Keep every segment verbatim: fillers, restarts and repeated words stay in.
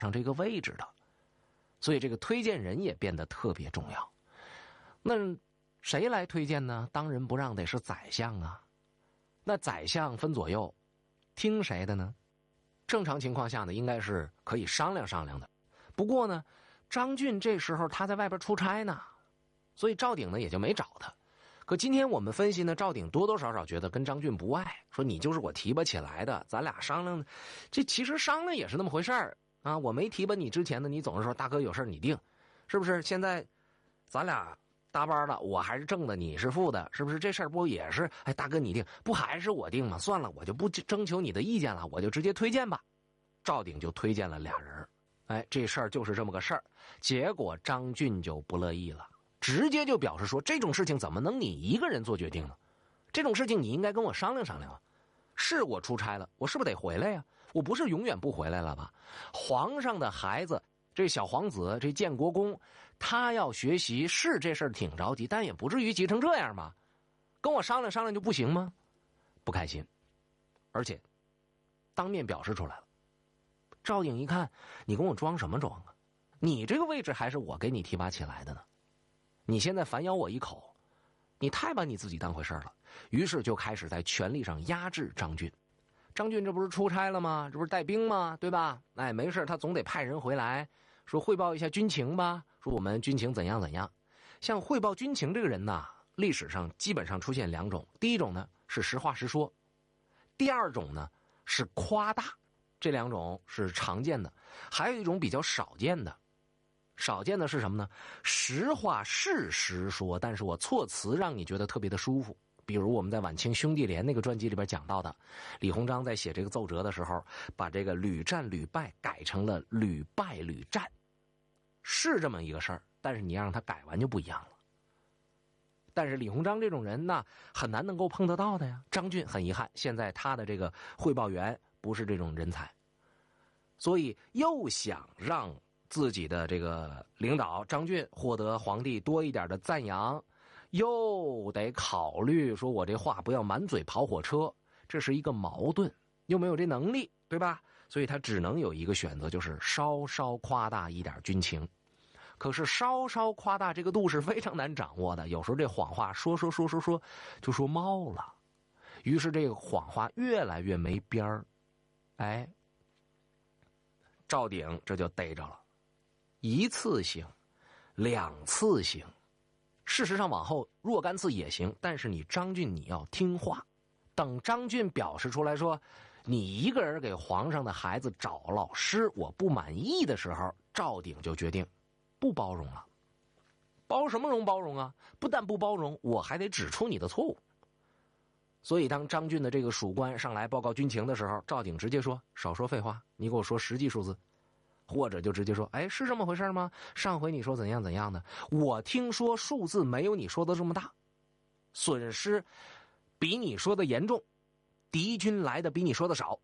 上这个位置的，所以这个推荐人也变得特别重要。那谁来推荐呢？当仁不让得是宰相啊。那宰相分左右，听谁的呢？正常情况下呢，应该是可以商量商量的。不过呢，张俊这时候他在外边出差呢，所以赵鼎呢也就没找他。可今天我们分析呢，赵鼎多多少少觉得跟张俊不爱，说你就是我提拔起来的，咱俩商量，这其实商量也是那么回事儿啊。我没提拔你之前呢，你总是说大哥有事你定，是不是？现在咱俩搭班了，我还是正的，你是副的，是不是？这事儿不也是？哎，大哥你定，不还是我定吗？算了，我就不征求你的意见了，我就直接推荐吧。赵鼎就推荐了俩人，哎，这事儿就是这么个事儿。结果张俊就不乐意了，直接就表示说，这种事情怎么能你一个人做决定呢？这种事情你应该跟我商量商量啊。是我出差了，我是不是得回来呀？我不是永远不回来了吧？皇上的孩子，这小皇子，这建国公，他要学习，是这事儿挺着急，但也不至于急成这样吧？跟我商量商量就不行吗？不开心，而且当面表示出来了。赵鼎一看，你跟我装什么装啊？你这个位置还是我给你提拔起来的呢，你现在反咬我一口，你太把你自己当回事了。于是就开始在权力上压制张俊。张俊这不是出差了吗？这不是带兵吗？对吧？哎，没事，他总得派人回来说汇报一下军情吧，说我们军情怎样怎样。像汇报军情这个人呐，历史上基本上出现两种，第一种呢是实话实说，第二种呢是夸大，这两种是常见的。还有一种比较少见的，少见的是什么呢？实话是实说，但是我措辞让你觉得特别的舒服。比如我们在晚清兄弟连那个传记里边讲到的，李鸿章在写这个奏折的时候，把这个屡战屡败改成了屡败屡战，是这么一个事儿，但是你让他改完就不一样了。但是李鸿章这种人呢，很难能够碰得到的呀。张俊很遗憾，现在他的这个汇报员不是这种人才，所以又想让自己的这个领导张俊获得皇帝多一点的赞扬，又得考虑说我这话不要满嘴跑火车，这是一个矛盾，又没有这能力，对吧？所以他只能有一个选择，就是稍稍夸大一点军情。可是稍稍夸大这个度是非常难掌握的，有时候这谎话说说说说说就说冒了，于是这个谎话越来越没边儿。哎，赵鼎这就逮着了，一次行，两次行，事实上往后若干次也行，但是你张俊你要听话。等张俊表示出来说你一个人给皇上的孩子找老师我不满意的时候，赵鼎就决定不包容了。包什么容包容啊？不但不包容，我还得指出你的错误。所以当张俊的这个属官上来报告军情的时候，赵鼎直接说少说废话，你给我说实际数字。或者就直接说，哎，是这么回事吗？上回你说怎样怎样的，我听说数字没有你说的这么大，损失比你说的严重，敌军来的比你说的少。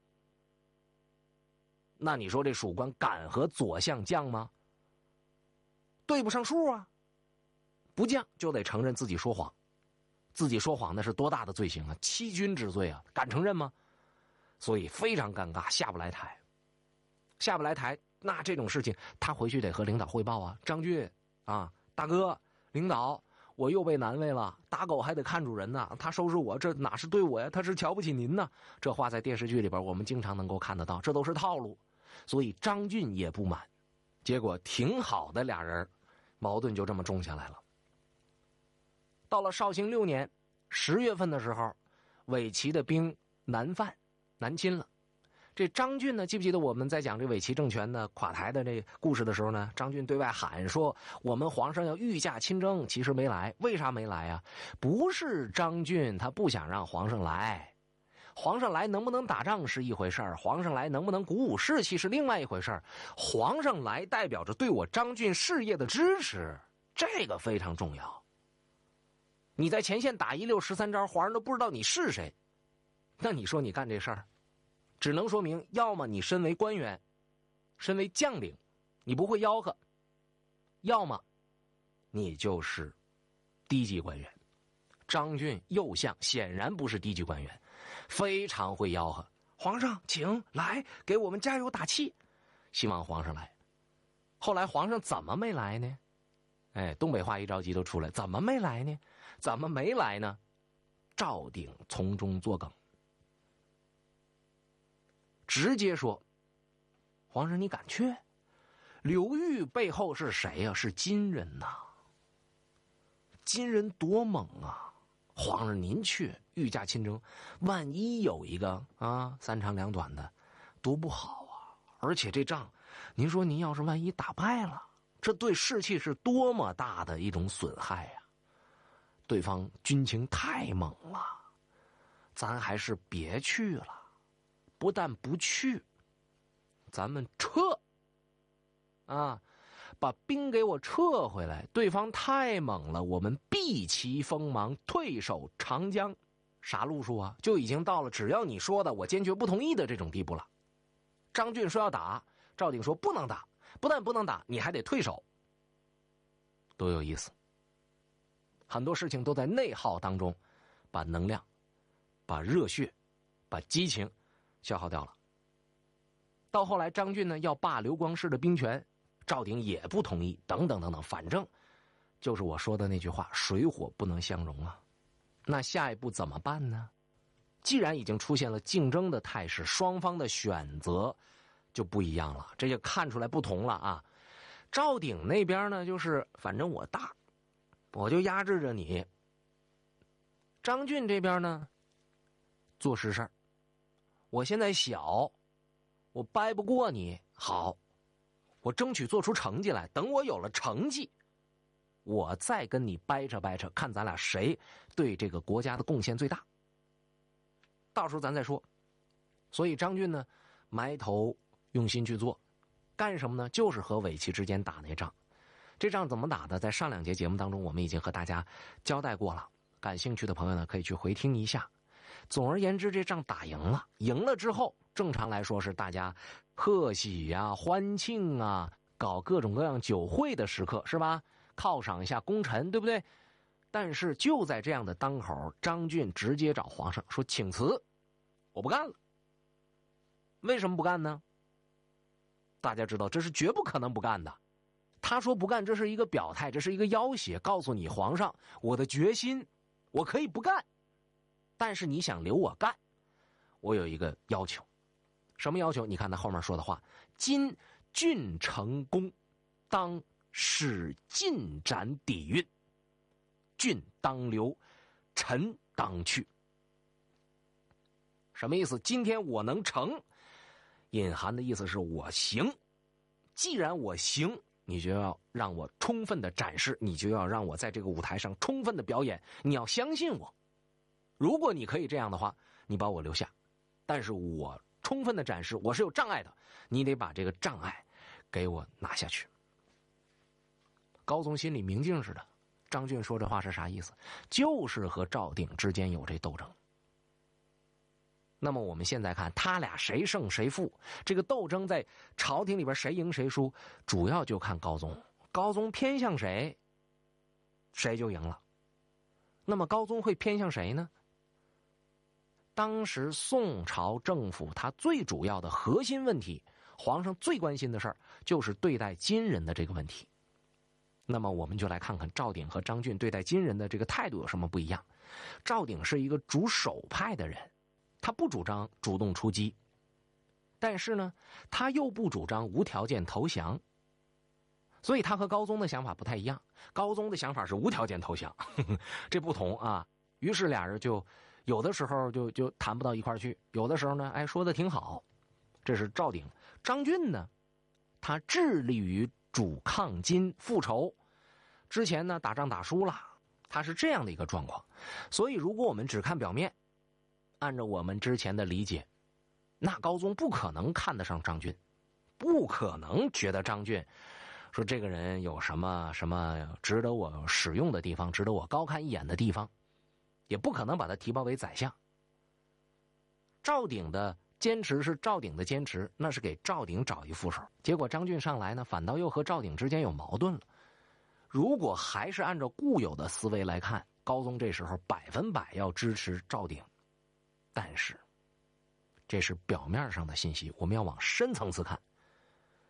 那你说这属官敢和左相犟吗？对不上数啊。不犟就得承认自己说谎，自己说谎那是多大的罪行啊，欺君之罪啊，敢承认吗？所以非常尴尬，下不来台。下不来台，那这种事情他回去得和领导汇报啊。张俊啊，大哥，领导，我又被难为了，打狗还得看主人呢，他收拾我，这哪是对我呀？他是瞧不起您呢。这话在电视剧里边我们经常能够看得到，这都是套路。所以张俊也不满，结果挺好的俩人，矛盾就这么种下来了。到了绍兴六年十月份的时候，伪齐的兵南犯南侵了。这张俊呢，记不记得我们在讲这伪齐政权的垮台的这故事的时候呢，张俊对外喊说我们皇上要御驾亲征，其实没来。为啥没来啊？不是张俊他不想让皇上来，皇上来能不能打仗是一回事儿，皇上来能不能鼓舞士气是另外一回事儿。皇上来代表着对我张俊事业的支持，这个非常重要。你在前线打一溜十三招，皇上都不知道你是谁，那你说你干这事儿，只能说明要么你身为官员，身为将领，你不会吆喝，要么你就是低级官员。张俊右相显然不是低级官员，非常会吆喝，皇上请来给我们加油打气。 希望皇上来。后来皇上怎么没来呢？哎，东北话一着急都出来，怎么没来呢？怎么没来呢？赵鼎从中作梗，直接说：“皇上你敢去？刘裕背后是谁呀、啊？是金人呐、啊！金人多猛啊！皇上您去，御驾亲征，万一有一个啊三长两短的，多不好啊！而且这仗，您说您要是万一打败了，这对士气是多么大的一种损害呀、啊！对方军情太猛了，咱还是别去了。不但不去，咱们撤啊，把兵给我撤回来。对方太猛了，我们避其锋芒，退守长江。啥路数啊？就已经到了只要你说的，我坚决不同意的这种地步了。张俊说要打，赵鼎说不能打，不但不能打，你还得退守。多有意思！很多事情都在内耗当中，把能量、把热血、把激情消耗掉了。到后来张俊呢要罢刘光世的兵权，赵鼎也不同意，等等等等，反正就是我说的那句话，水火不能相容啊。那下一步怎么办呢？既然已经出现了竞争的态势，双方的选择就不一样了，这就看出来不同了啊。赵鼎那边呢就是反正我大，我就压制着你。张俊这边呢做实事，我现在小，我掰不过你，好，我争取做出成绩来，等我有了成绩，我再跟你掰扯掰扯，看咱俩谁对这个国家的贡献最大，到时候咱再说。所以张俊呢埋头用心去做，干什么呢？就是和伪齐之间打那仗。这仗怎么打的，在上两节节目当中我们已经和大家交代过了，感兴趣的朋友呢可以去回听一下。总而言之，这仗打赢了，赢了之后正常来说是大家贺喜啊、欢庆啊，搞各种各样酒会的时刻，是吧？犒赏一下功臣，对不对？但是就在这样的当口，张俊直接找皇上说请辞，我不干了。为什么不干呢？大家知道这是绝不可能不干的。他说不干，这是一个表态，这是一个要挟，告诉你皇上我的决心，我可以不干，但是你想留我干，我有一个要求。什么要求？你看他后面说的话：今郡成功，当使进展底蕴，郡当留，臣当去。什么意思？今天我能成，隐含的意思是我行。既然我行，你就要让我充分的展示，你就要让我在这个舞台上充分的表演，你要相信我。如果你可以这样的话，你把我留下，但是我充分的展示我是有障碍的，你得把这个障碍给我拿下去。高宗心里明镜似的，张俊说这话是啥意思？就是和赵鼎之间有这斗争。那么我们现在看他俩谁胜谁负，这个斗争在朝廷里边谁赢谁输，主要就看高宗。高宗偏向谁，谁就赢了。那么高宗会偏向谁呢？当时宋朝政府它最主要的核心问题，皇上最关心的事儿就是对待金人的这个问题。那么我们就来看看赵鼎和张俊对待金人的这个态度有什么不一样。赵鼎是一个主守派的人，他不主张主动出击，但是呢他又不主张无条件投降，所以他和高宗的想法不太一样。高宗的想法是无条件投降，呵呵，这不同啊。于是俩人就有的时候就就谈不到一块儿去，有的时候呢哎说的挺好。这是赵鼎。张俊呢他致力于主抗金复仇，之前呢打仗打输了，他是这样的一个状况。所以如果我们只看表面，按照我们之前的理解，那高宗不可能看得上张俊，不可能觉得张俊说这个人有什么什么值得我使用的地方，值得我高看一眼的地方，也不可能把他提拔为宰相。赵鼎的坚持是赵鼎的坚持，那是给赵鼎找一副手。结果张俊上来呢，反倒又和赵鼎之间有矛盾了。如果还是按照固有的思维来看，高宗这时候百分百要支持赵鼎，但是这是表面上的信息，我们要往深层次看。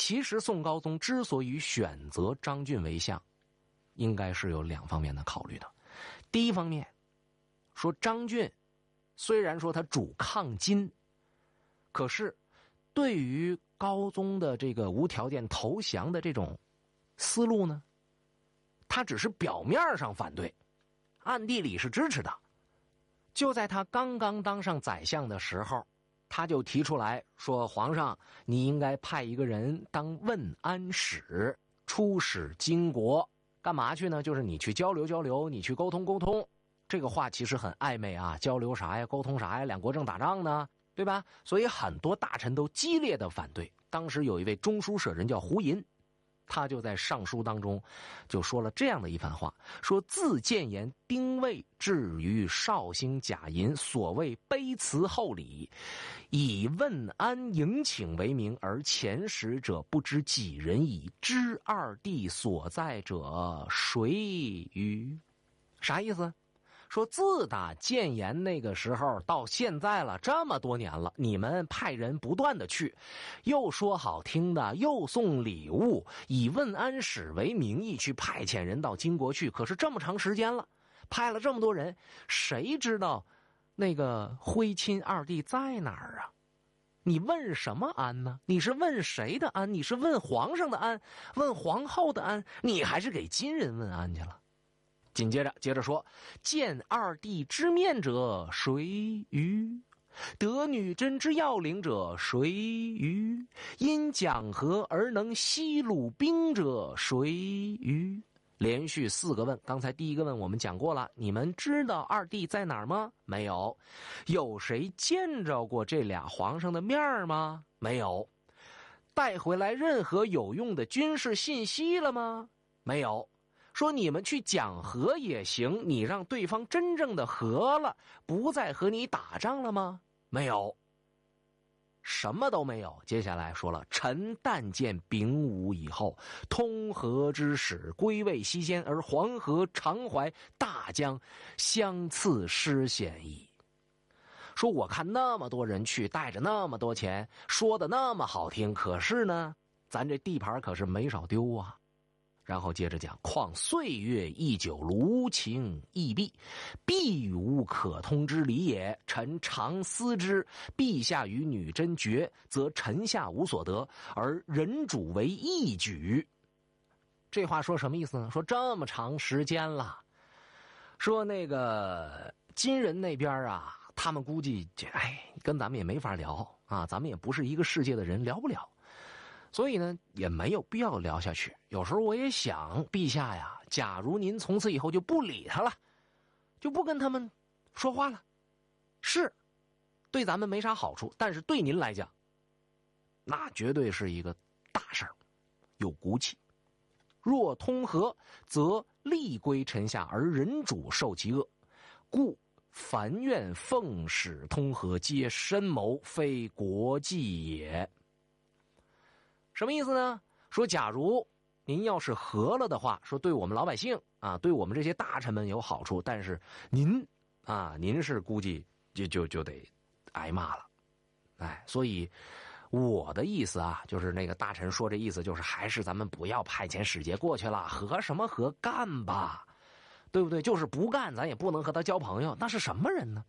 其实宋高宗之所以选择张俊为相，应该是有两方面的考虑的。第一方面，说张俊虽然说他主抗金，可是对于高宗的这个无条件投降的这种思路呢，他只是表面上反对，暗地里是支持的。就在他刚刚当上宰相的时候，他就提出来说，皇上你应该派一个人当问安使，出使金国，干嘛去呢？就是你去交流交流，你去沟通沟通。这个话其实很暧昧啊，交流啥呀，沟通啥呀，两国正打仗呢，对吧？所以很多大臣都激烈的反对。当时有一位中书舍人叫胡寅，他就在上书当中就说了这样的一番话，说自谏言丁谓至于绍兴贾银，所谓卑辞厚礼，以问安迎请为名，而遣使者不知几人矣，知二弟所在者谁于？啥意思？说自打谏言那个时候到现在了，这么多年了，你们派人不断的去，又说好听的，又送礼物，以问安使为名义去派遣人到金国去。可是这么长时间了，派了这么多人，谁知道那个徽钦二弟在哪儿啊？你问什么安呢？你是问谁的安？你是问皇上的安，问皇后的安，你还是给金人问安去了？紧接着接着说，见二弟之面者谁于？得女真之要领者谁于？因讲和而能西虏兵者谁于？连续四个问，刚才第一个问我们讲过了，你们知道二弟在哪儿吗？没有。有谁见着过这俩皇上的面吗？没有。带回来任何有用的军事信息了吗？没有。说你们去讲和也行，你让对方真正的和了，不再和你打仗了吗？没有。什么都没有。接下来说了，臣但见丙午以后，通河之使归位西迁，而黄河、长淮、大江相次失险矣。说我看那么多人去，带着那么多钱，说的那么好听，可是呢，咱这地盘可是没少丢啊。然后接着讲，况岁月易久，卢情易毕，必无可通之理也。臣常思之，陛下与女真决，则臣下无所得，而人主为义举。这话说什么意思呢？说这么长时间了，说那个金人那边啊，他们估计这哎跟咱们也没法聊啊，咱们也不是一个世界的人，聊不了。所以呢，也没有必要聊下去。有时候我也想，陛下呀，假如您从此以后就不理他了，就不跟他们说话了，是对咱们没啥好处，但是对您来讲，那绝对是一个大事儿，有骨气。若通和，则利归臣下，而人主受其恶，故凡愿奉使通和，皆深谋，非国计也。什么意思呢？说假如您要是和了的话，说对我们老百姓啊，对我们这些大臣们有好处，但是您啊，您是估计就就就得挨骂了。哎，所以我的意思啊，就是那个大臣说这意思就是还是咱们不要派遣使节过去了，和什么和，干吧，对不对？就是不干咱也不能和他交朋友，那是什么人呢？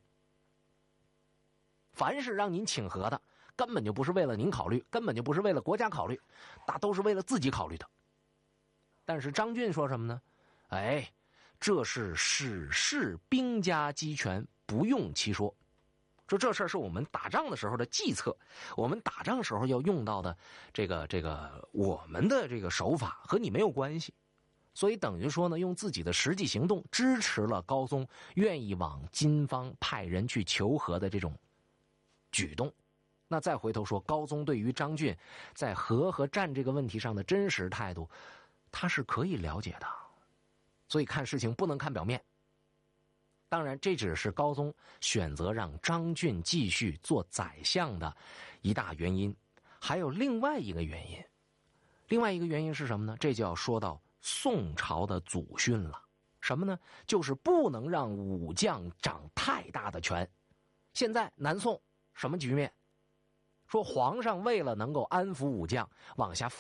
凡是让您请和的，根本就不是为了您考虑，根本就不是为了国家考虑，那都是为了自己考虑的。但是张俊说什么呢？哎，这是史事兵家机权，不用其说。说这事儿是我们打仗的时候的计策，我们打仗时候要用到的这个这个我们的这个手法和你没有关系。所以等于说呢，用自己的实际行动支持了高宗愿意往金方派人去求和的这种举动。那再回头说，高宗对于张俊在和和战这个问题上的真实态度，他是可以了解的。所以看事情不能看表面。当然，这只是高宗选择让张俊继续做宰相的一大原因，还有另外一个原因。另外一个原因是什么呢？这就要说到宋朝的祖训了。什么呢？就是不能让武将掌太大的权。现在南宋什么局面？说皇上为了能够安抚武将，往下